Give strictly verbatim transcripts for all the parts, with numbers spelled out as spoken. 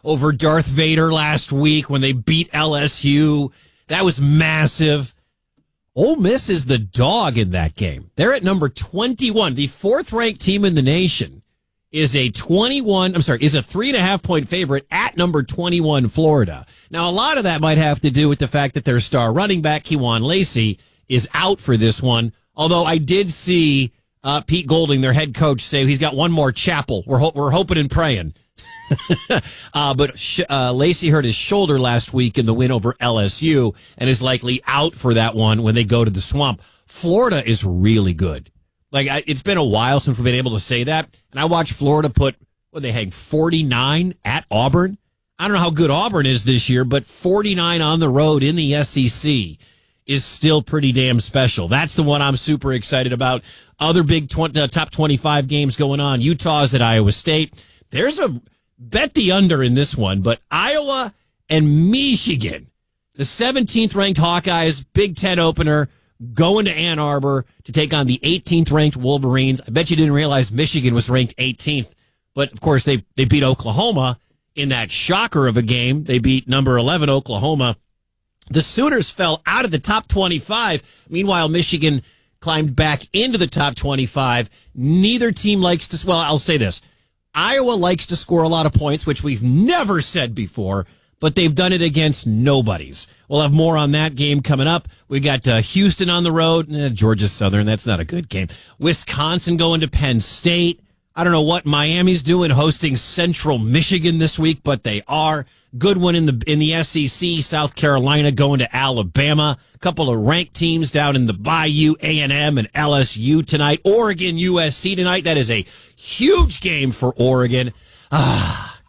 over Darth Vader last week when they beat L S U. That was massive. Ole Miss is the dog in that game. They're at number twenty-one. The fourth-ranked team in the nation is a twenty-one, I'm sorry, is a three and a half point favorite at number twenty-one, Florida. Now, a lot of that might have to do with the fact that their star running back, Kewan Lacey, is out for this one. Although I did see uh, Pete Golding, their head coach, say he's got one more chapel. We're, ho- we're hoping and praying. uh, but sh- uh, Lacey hurt his shoulder last week in the win over L S U and is likely out for that one when they go to the Swamp. Florida is really good. Like, I, it's been a while since we've been able to say that. And I watched Florida put, what they hang, forty-nine at Auburn. I don't know how good Auburn is this year, but forty-nine on the road in the S E C is still pretty damn special. That's the one I'm super excited about. Other big tw- uh, top twenty-five games going on. Utah's at Iowa State. There's a bet the under in this one, but Iowa and Michigan, the seventeenth ranked Hawkeyes, Big Ten opener, going to Ann Arbor to take on the eighteenth ranked Wolverines. I bet you didn't realize Michigan was ranked eighteenth, but of course they, they beat Oklahoma in that shocker of a game. They beat number eleven Oklahoma. The Sooners fell out of the top twenty-five. Meanwhile, Michigan climbed back into the top twenty-five. Neither team likes to, well, I'll say this. Iowa likes to score a lot of points, which we've never said before, but they've done it against nobodies. We'll have more on that game coming up. We got uh, Houston on the road. Eh, Georgia Southern, that's not a good game. Wisconsin going to Penn State. I don't know what Miami's doing hosting Central Michigan this week, but they are. Good one in the in the S E C. South Carolina going to Alabama. A couple of ranked teams down in the Bayou, A and M and L S U tonight. Oregon, U S C tonight. That is a huge game for Oregon. Ah,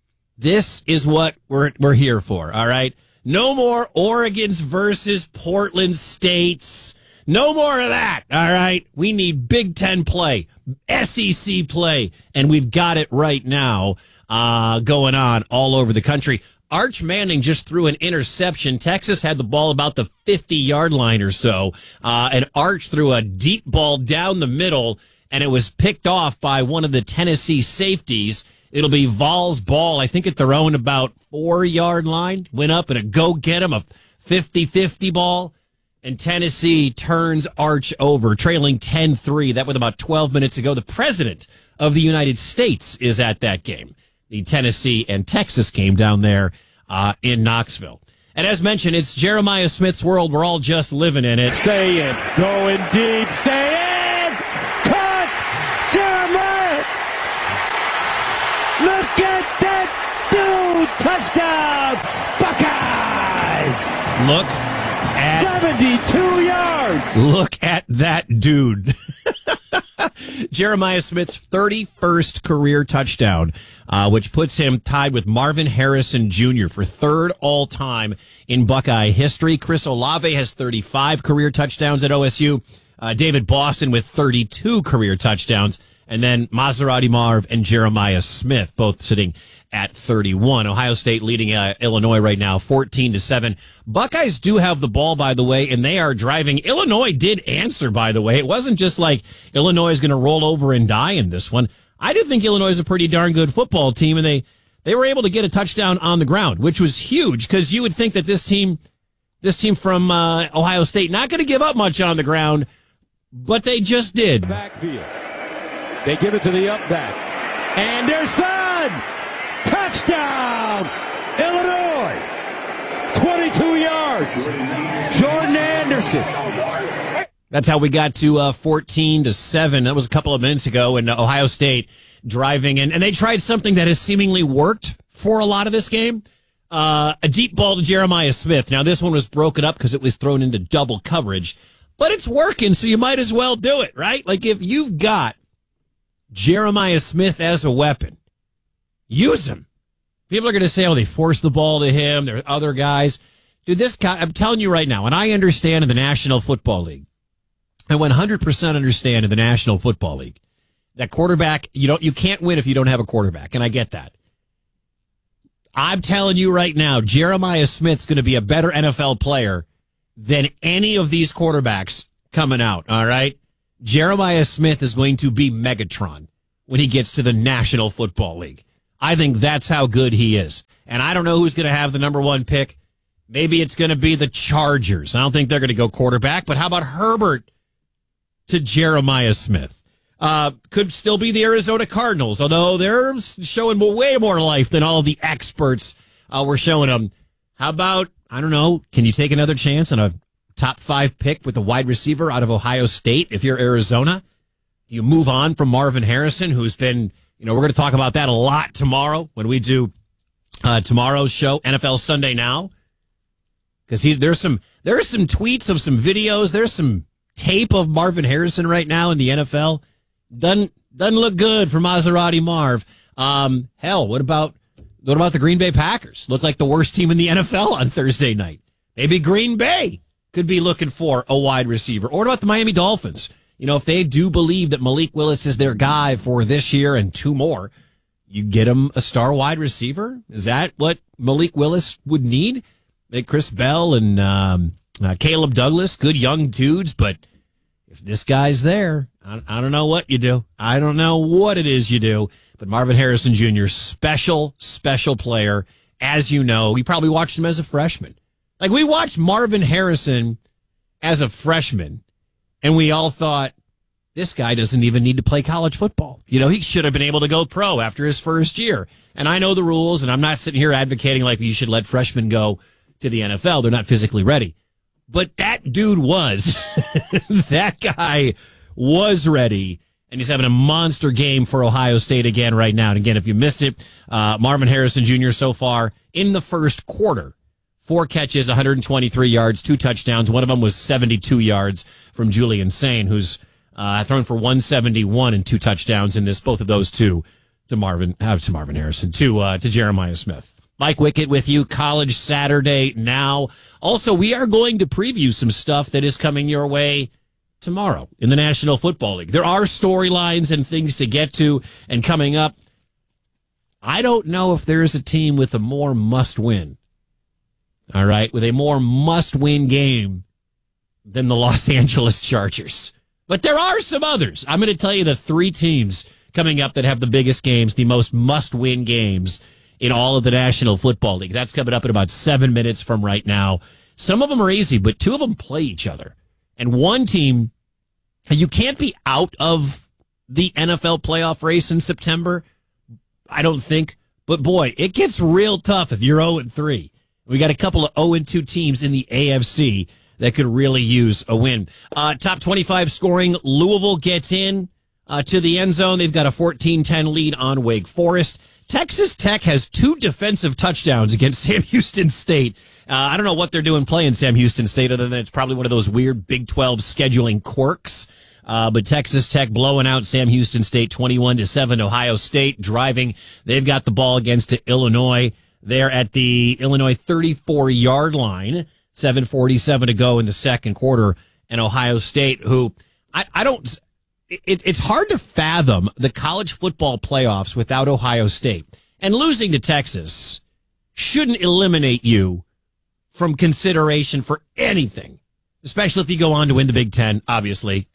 this is what we're we're here for. All right, no more Oregon's versus Portland States. No more of that. All right, we need Big Ten play, S E C play, and we've got it right now. Uh, going on all over the country. Arch Manning just threw an interception. Texas had the ball about the fifty-yard line or so, uh, and Arch threw a deep ball down the middle, and it was picked off by one of the Tennessee safeties. It'll be Vol's ball, I think at their own about four-yard line. Went up and a go-get-'em, a fifty-fifty ball, and Tennessee turns Arch over, trailing ten three. That was about twelve minutes ago. The president of the United States is at that game. The Tennessee and Texas game down there uh, in Knoxville. And as mentioned, it's Jeremiah Smith's world. We're all just living in it. Say it. Going deep. Say it. Cut. Jeremiah. Look at that dude. Touchdown. Buckeyes. Look at seventy-two yards. Look at that dude. Jeremiah Smith's thirty-first career touchdown, uh, which puts him tied with Marvin Harrison Junior for third all-time in Buckeye history. Chris Olave has thirty-five career touchdowns at O S U. Uh, David Boston with thirty-two career touchdowns. And then Maserati Marv and Jeremiah Smith both sitting at thirty-one. Ohio State leading uh, Illinois right now, fourteen to seven. Buckeyes do have the ball, by the way, and they are driving. Illinois did answer, by the way. It wasn't just like Illinois is going to roll over and die in this one. I do think Illinois is a pretty darn good football team, and they, they were able to get a touchdown on the ground, which was huge because you would think that this team, this team from uh, Ohio State, not going to give up much on the ground, but they just did. Backfield. They give it to the up back. Anderson! Touchdown! Illinois! twenty-two yards. Jordan Anderson. That's how we got to uh, fourteen to seven. That was a couple of minutes ago, and uh, Ohio State driving in. And they tried something that has seemingly worked for a lot of this game. Uh, a deep ball to Jeremiah Smith. Now, this one was broken up because it was thrown into double coverage. But it's working, so you might as well do it, right? Like, if you've got Jeremiah Smith as a weapon, use him. People are going to say, oh, they forced the ball to him. There are other guys. Dude, this guy, I'm telling you right now, and I understand in the National Football League, I one hundred percent understand in the National Football League that quarterback, you don't, you can't win if you don't have a quarterback, and I get that. I'm telling you right now, Jeremiah Smith's going to be a better N F L player than any of these quarterbacks coming out, all right? Jeremiah Smith is going to be Megatron when he gets to the National Football League. I think that's how good he is. And I don't know who's going to have the number one pick. Maybe it's going to be the Chargers. I don't think they're going to go quarterback, but how about Herbert to Jeremiah Smith? Uh, could still be the Arizona Cardinals, although they're showing way more life than all the experts uh, were showing them. How about, I don't know, can you take another chance on a top five pick with a wide receiver out of Ohio State if you're Arizona? You move on from Marvin Harrison, who's been, you know, we're going to talk about that a lot tomorrow when we do uh, tomorrow's show, N F L Sunday Now. Because he's there's some there's some tweets of some videos. There's some tape of Marvin Harrison right now in the N F L. Doesn't doesn't look good for Maserati Marv. Um, hell, what about what about the Green Bay Packers? Look like the worst team in the N F L on Thursday night. Maybe Green Bay could be looking for a wide receiver. Or what about the Miami Dolphins? You know, if they do believe that Malik Willis is their guy for this year and two more, you get him a star wide receiver. Is that what Malik Willis would need? Make Chris Bell and um, uh, Caleb Douglas good young dudes, but if this guy's there, I, I don't know what you do. I don't know what it is you do. But Marvin Harrison Junior, special, special player. As you know, we probably watched him as a freshman. Like, we watched Marvin Harrison as a freshman, and we all thought, this guy doesn't even need to play college football. You know, he should have been able to go pro after his first year. And I know the rules, and I'm not sitting here advocating like you should let freshmen go to the N F L. They're not physically ready. But that dude was. That guy was ready. And he's having a monster game for Ohio State again right now. And again, if you missed it, uh, Marvin Harrison Junior so far in the first quarter, four catches, one hundred twenty-three yards, two touchdowns. One of them was seventy-two yards from Julian Sain, who's uh, thrown for one seventy-one and two touchdowns in this. Both of those two to Marvin, uh, to Marvin Harrison, to uh, to Jeremiah Smith. Mike Wickett with you, College Saturday Now. Also, we are going to preview some stuff that is coming your way tomorrow in the National Football League. There are storylines and things to get to, and coming up, I don't know if there is a team with a more must-win, all right, with a more must-win game than the Los Angeles Chargers. But there are some others. I'm going to tell you the three teams coming up that have the biggest games, the most must-win games in all of the National Football League. That's coming up in about seven minutes from right now. Some of them are easy, but two of them play each other. And one team, you can't be out of the N F L playoff race in September, I don't think. But boy, it gets real tough if you're oh and three. We got a couple of oh and two teams in the A F C that could really use a win. Uh, top twenty-five scoring, Louisville gets in uh, to the end zone. They've got a fourteen ten lead on Wake Forest. Texas Tech has two defensive touchdowns against Sam Houston State. Uh, I don't know what they're doing playing Sam Houston State, other than it's probably one of those weird Big twelve scheduling quirks. Uh, but Texas Tech blowing out Sam Houston State twenty-one to seven. Ohio State driving. They've got the ball against Illinois. They're at the Illinois thirty-four yard line. seven forty-seven to go in the second quarter. And Ohio State, who I, I don't... It, it's hard to fathom the college football playoffs without Ohio State. And losing to Texas shouldn't eliminate you from consideration for anything, especially if you go on to win the Big Ten, obviously.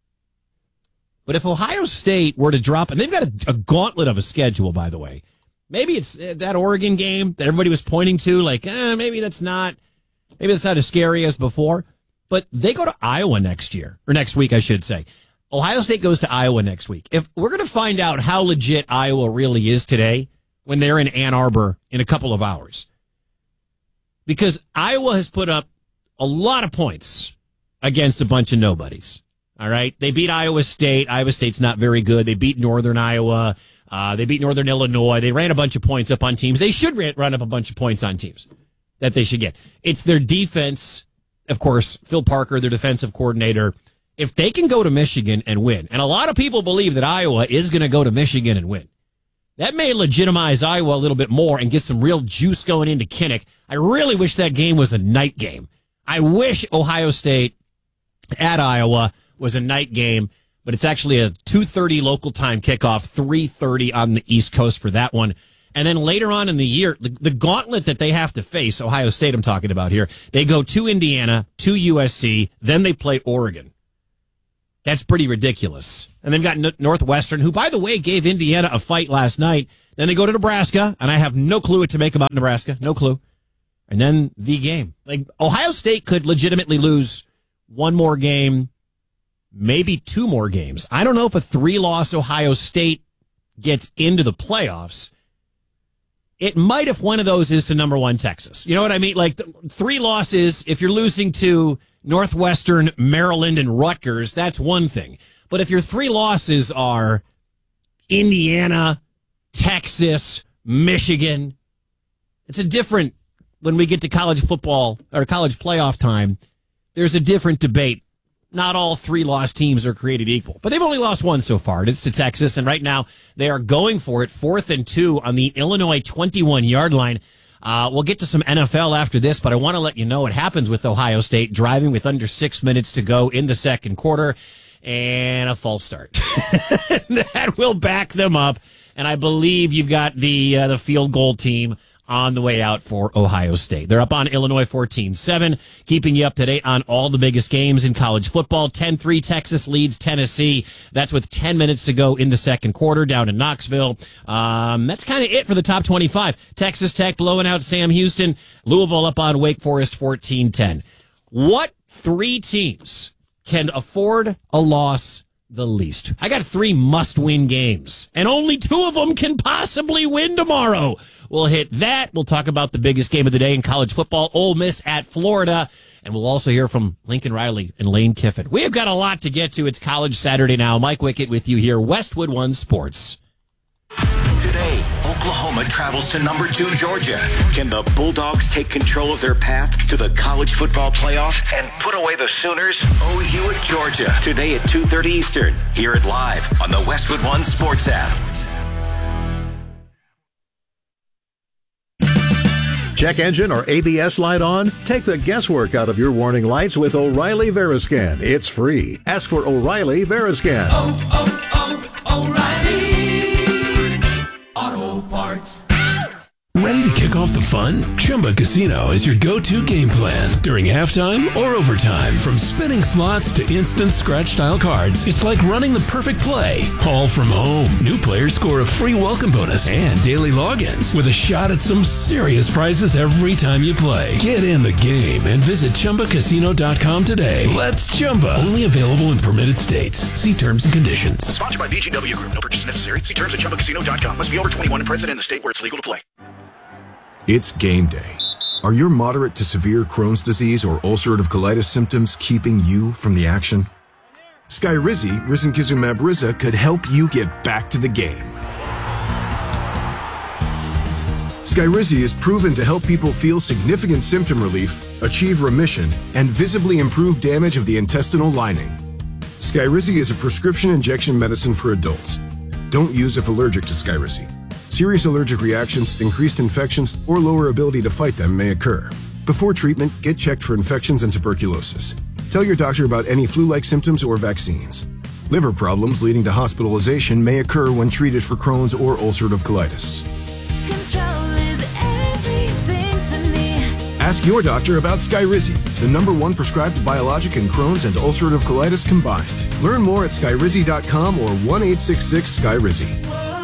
But if Ohio State were to drop, and they've got a, a gauntlet of a schedule, by the way, maybe it's that Oregon game that everybody was pointing to, like, eh, maybe that's not, maybe that's not as scary as before. But they go to Iowa next year, or next week, I should say. Ohio State goes to Iowa next week. If we're going to find out how legit Iowa really is today when they're in Ann Arbor in a couple of hours. Because Iowa has put up a lot of points against a bunch of nobodies. All right. They beat Iowa State. Iowa State's not very good. They beat Northern Iowa. Uh, they beat Northern Illinois. They ran a bunch of points up on teams. They should run up a bunch of points on teams that they should get. It's their defense. Of course, Phil Parker, their defensive coordinator. If they can go to Michigan and win, and a lot of people believe that Iowa is going to go to Michigan and win, that may legitimize Iowa a little bit more and get some real juice going into Kinnick. I really wish that game was a night game. I wish Ohio State at Iowa was a night game, but it's actually a two thirty local time kickoff, three thirty on the East Coast for that one. And then later on in the year, the, the gauntlet that they have to face, Ohio State I'm talking about here, they go to Indiana, to U S C, then they play Oregon. That's pretty ridiculous. And they've got Northwestern, who, by the way, gave Indiana a fight last night. Then they go to Nebraska, and I have no clue what to make about Nebraska. No clue. And then the game. Like, Ohio State could legitimately lose one more game, maybe two more games. I don't know if a three-loss Ohio State gets into the playoffs. It might if one of those is to number one Texas. You know what I mean? Like, three losses, if you're losing to Northwestern, Maryland, and Rutgers, that's one thing. But if your three losses are Indiana, Texas, Michigan, it's a different, when we get to college football or college playoff time, there's a different debate. Not all three-loss teams are created equal. But they've only lost one so far, and it's to Texas. And right now, they are going for it, fourth and two on the Illinois twenty-one-yard line. Uh, we'll get to some N F L after this, but I want to let you know what happens with Ohio State driving with under six minutes to go in the second quarter. And a false start. That will back them up. And I believe you've got the uh, the field goal team on the way out for Ohio State. They're up on Illinois fourteen seven, keeping you up to date on all the biggest games in college football. ten three, Texas leads Tennessee. That's with ten minutes to go in the second quarter down in Knoxville. Um, that's kind of it for the top twenty-five. Texas Tech blowing out Sam Houston. Louisville up on Wake Forest fourteen ten. What three teams can afford a loss the least? I got three must-win games, and only two of them can possibly win tomorrow. We'll hit that. We'll talk about the biggest game of the day in college football, Ole Miss at Florida, and we'll also hear from Lincoln Riley and Lane Kiffin. We've got a lot to get to. It's College Saturday now. Mike Wickett with you here, Westwood One Sports. Today, Oklahoma travels to number two Georgia. Can the Bulldogs take control of their path to the college football playoff and put away the Sooners? O U at Georgia. Today at two thirty Eastern. Hear it live on the Westwood One Sports app. Check engine or A B S light on? Take the guesswork out of your warning lights with O'Reilly Veriscan. It's free. Ask for O'Reilly Veriscan. Oh, oh, oh, O'Reilly Auto Parts. Ready to kick off the fun? Chumba Casino is your go-to game plan during halftime or overtime. From spinning slots to instant scratch-style cards, it's like running the perfect play, all from home. New players score a free welcome bonus and daily logins with a shot at some serious prizes every time you play. Get in the game and visit Chumba Casino dot com today. Let's Chumba. Only available in permitted states. See terms and conditions. Sponsored by V G W Group. No purchase necessary. See terms at Chumba Casino dot com. Must be over twenty-one and present in the state where it's legal to play. It's game day. Are your moderate to severe Crohn's disease or ulcerative colitis symptoms keeping you from the action? Skyrizi, risankizumab Riza, could help you get back to the game. Skyrizi is proven to help people feel significant symptom relief, achieve remission, and visibly improve damage of the intestinal lining. Skyrizi is a prescription injection medicine for adults. Don't use if allergic to Skyrizi. Serious allergic reactions, increased infections, or lower ability to fight them may occur. Before treatment, get checked for infections and tuberculosis. Tell your doctor about any flu-like symptoms or vaccines. Liver problems leading to hospitalization may occur when treated for Crohn's or ulcerative colitis. Control is everything to me. Ask your doctor about Skyrizi, the number one prescribed biologic in Crohn's and ulcerative colitis combined. Learn more at skyrizi dot com or one eight six six Skyrizi.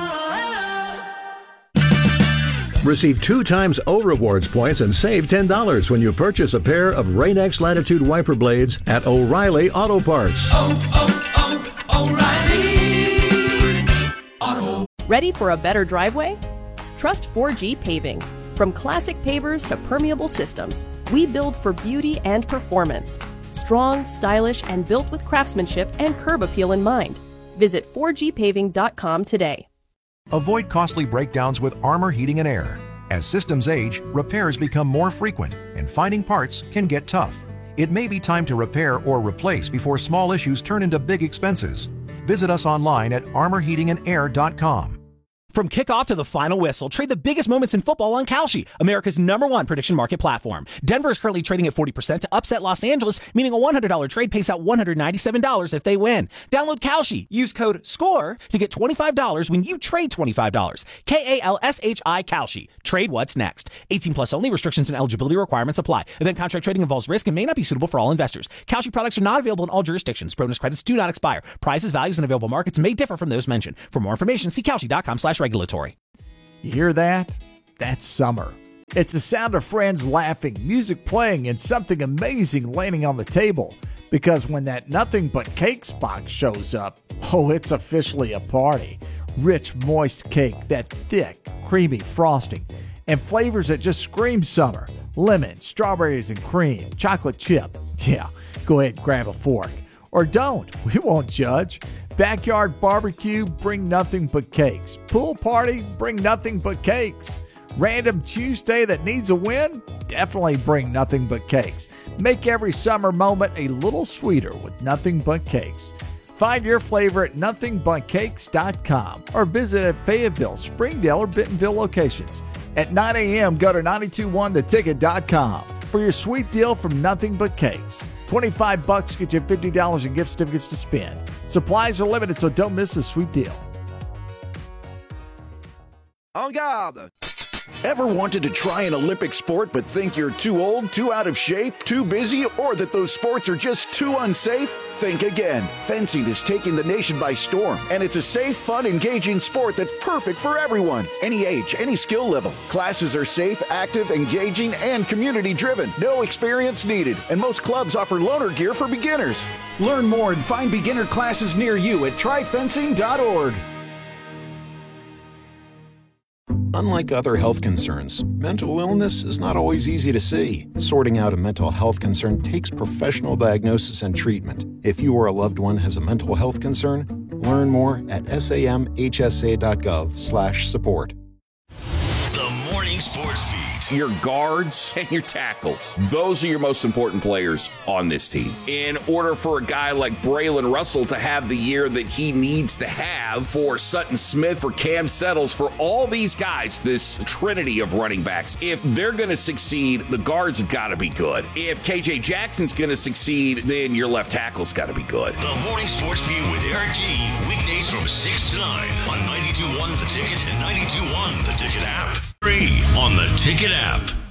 Receive two times O Rewards points and save ten dollars when you purchase a pair of Rain-X Latitude wiper blades at O'Reilly Auto Parts. Oh, oh, oh, O'Reilly Auto. Ready for a better driveway? Trust four G Paving. From classic pavers to permeable systems, we build for beauty and performance. Strong, stylish, and built with craftsmanship and curb appeal in mind. Visit four G paving dot com today. Avoid costly breakdowns with Armor Heating and Air. As systems age, repairs become more frequent, and finding parts can get tough. It may be time to repair or replace before small issues turn into big expenses. Visit us online at armor heating and air dot com. From kickoff to the final whistle, trade the biggest moments in football on Kalshi, America's number one prediction market platform. Denver is currently trading at forty percent to upset Los Angeles, meaning a one hundred dollars trade pays out one hundred ninety-seven dollars if they win. Download Kalshi. Use code SCORE to get twenty-five dollars when you trade twenty-five dollars. K A L S H I Kalshi. Trade what's next. eighteen plus only. Restrictions and eligibility requirements apply. Event contract trading involves risk and may not be suitable for all investors. Kalshi products are not available in all jurisdictions. Bonus credits do not expire. Prices, values, and available markets may differ from those mentioned. For more information, see Kalshi dot com slash regulatory. You hear that? That's summer. It's the sound of friends laughing, music playing, and something amazing landing on the table. Because when that Nothing But Cakes box shows up, oh, it's officially a party. Rich, moist cake, that thick, creamy frosting, and flavors that just scream summer. Lemon, strawberries and cream, chocolate chip. Yeah, go ahead and grab a fork. Or don't, we won't judge. Backyard barbecue, bring nothing but cakes. Pool party, bring nothing but cakes. Random Tuesday that needs a win? Definitely bring nothing but cakes. Make every summer moment a little sweeter with Nothing But Cakes. Find your flavor at nothing but cakes dot com or visit at Fayetteville, Springdale, or Bentonville locations. At nine a.m., go to nine two one the ticket dot com for your sweet deal from Nothing But Cakes. twenty-five bucks get you fifty dollars in gift certificates to spend. Supplies are limited, so don't miss this sweet deal. En garde! Ever wanted to try an Olympic sport but think you're too old, too out of shape, too busy, or that those sports are just too unsafe? Think again. Fencing is taking the nation by storm, and it's a safe, fun, engaging sport that's perfect for everyone. Any age, any skill level. Classes are safe, active, engaging, and community-driven. No experience needed, and most clubs offer loaner gear for beginners. Learn more and find beginner classes near you at try fencing dot org. Unlike other health concerns, mental illness is not always easy to see. Sorting out a mental health concern takes professional diagnosis and treatment. If you or a loved one has a mental health concern, learn more at samhsa dot gov slash support. The Morning Sports Beat. Your guards and your tackles. Those are your most important players on this team. In order for a guy like Braylon Russell to have the year that he needs to have, for Sutton Smith, for Cam Settles, for all these guys, this trinity of running backs, if they're going to succeed, the guards have got to be good. If K J Jackson's going to succeed, then your left tackle's got to be good. The Morning Sports Beat with Eric G. Weekdays from six to nine on ninety-two point one The Ticket and ninety-two point one The Ticket app. Free on The Ticket app.